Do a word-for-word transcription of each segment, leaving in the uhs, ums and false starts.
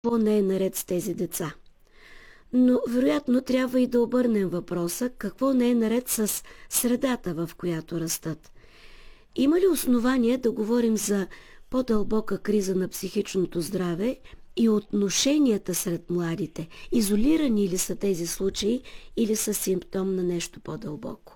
какво не е наред с тези деца. Но вероятно трябва и да обърнем въпроса какво не е наред с средата, в която растат. Има ли основание да говорим за по-дълбока криза на психичното здраве и отношенията сред младите? Изолирани ли са тези случаи или са симптом на нещо по-дълбоко?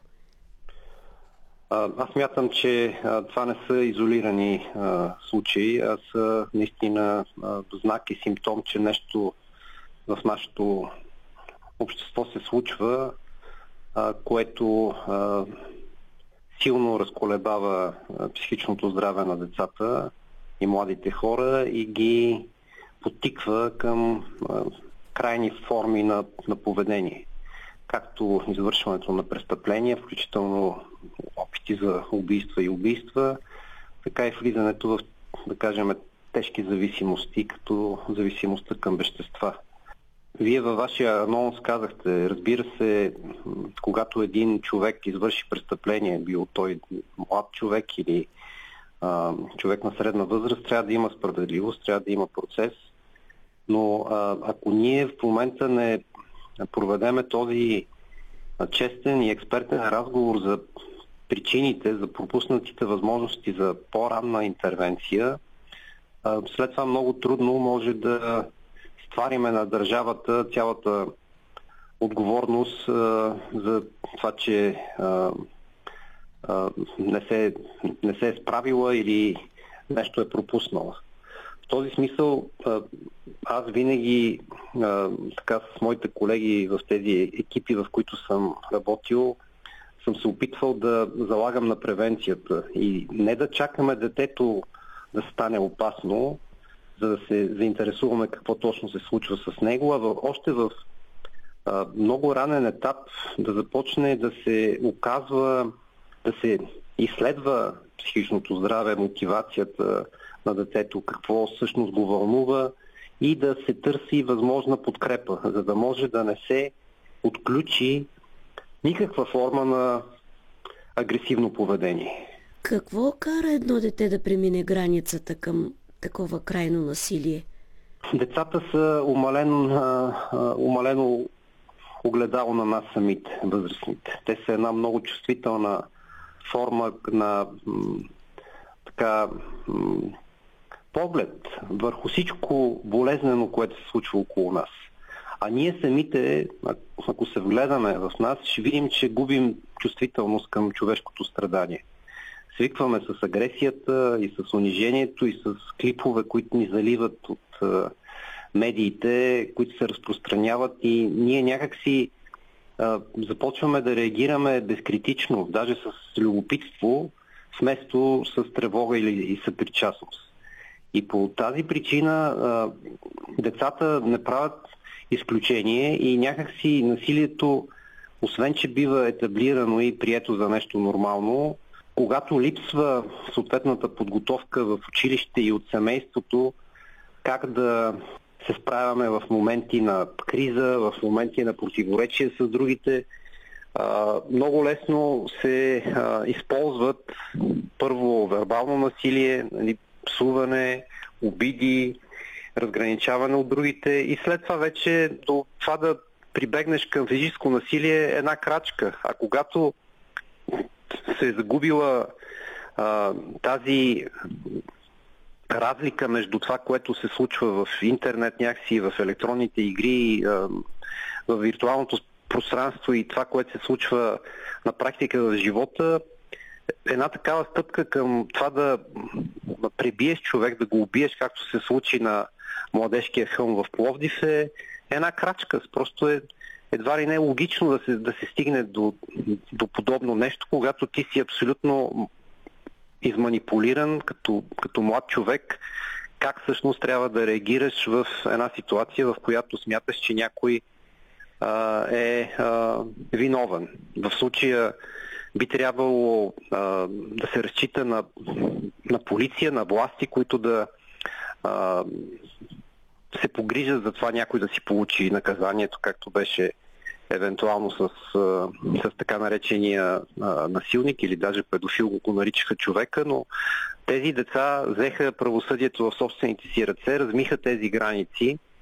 Аз мятам, че а, това не са изолирани а, случаи, а са наистина а, знак и симптом, че нещо в нашето общество се случва, а, което а, силно разколебава а, психичното здраве на децата и младите хора и ги подтиква към а, крайни форми на, на поведение. Както извършването на престъпления, включително опити за убийства и убийства, така и влизането в, да кажем, тежки зависимости, като зависимостта към вещества. Вие във вашия анонс казахте, разбира се, когато един човек извърши престъпление, бил той млад човек или а, човек на средна възраст, трябва да има справедливост, трябва да има процес. Но а, ако ние в момента не проведеме този честен и експертен разговор за причините, за пропуснатите възможности за по-ранна интервенция, след това много трудно може да ствариме на държавата цялата отговорност за това, че не се, не се е справила или нещо е пропуснала. В този смисъл аз винаги така с моите колеги в тези екипи, в които съм работил, съм се опитвал да залагам на превенцията и не да чакаме детето да стане опасно, за да се заинтересуваме какво точно се случва с него, а в, още в а, много ранен етап да започне да се оказва, да се изследва психичното здраве, мотивацията на детето, какво всъщност го вълнува и да се търси възможна подкрепа, за да може да не се отключи никаква форма на агресивно поведение. Какво кара едно дете да премине границата към такова крайно насилие? Децата са умален, умалено огледало на нас самите, възрастните. Те са една много чувствителна форма на м, така м, поглед върху всичко болезнено, което се случва около нас. А ние самите, ако се вгледаме в нас, ще видим, че губим чувствителност към човешкото страдание. Свикваме с агресията и с унижението и с клипове, които ни заливат от а, медиите, които се разпространяват и ние някакси а, започваме да реагираме безкритично, даже с любопитство, вместо с тревога или и съпричастност. И по тази причина а, децата не правят изключение и някакси насилието, освен че бива етаблирано и прието за нещо нормално, когато липсва съответната подготовка в училище и от семейството, как да се справяме в моменти на криза, в моменти на противоречие с другите, много лесно се използват първо вербално насилие, псуване, обиди, разграничаване от другите и след това вече до това да прибегнеш към физическо насилие е една крачка. А когато се е загубила а, тази разлика между това, което се случва в интернет някакси, в електронните игри, а, в виртуалното пространство и това, което се случва на практика в живота, една такава стъпка към това да пребиеш човек, да го убиеш, както се случи на младежкия хълм в Пловдив, е една крачка. Просто е едва ли не е логично да се, да се стигне до, до подобно нещо, когато ти си абсолютно изманипулиран като, като млад човек, как всъщност трябва да реагираш в една ситуация, в която смяташ, че някой а, е а, виновен. В случая би трябвало а, да се разчита на, на полиция, на власти, които да а, се погрижат за това някой да си получи наказанието, както беше евентуално с, с така наречения а, насилник или даже педофил го наричаха човека, но тези деца взеха правосъдието в собствените си ръце, размиха тези граници